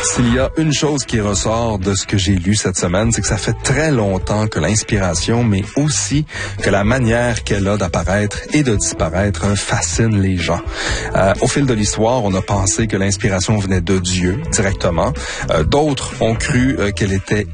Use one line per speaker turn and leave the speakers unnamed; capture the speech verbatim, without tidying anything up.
S'il y a une chose qui ressort de ce que j'ai lu cette semaine, c'est que ça fait très longtemps que l'inspiration, mais aussi que la manière qu'elle a d'apparaître et de disparaître fascine les gens. Euh, au fil de l'histoire, on a pensé que l'inspiration venait de Dieu directement. Euh, d'autres ont cru euh, qu'elle était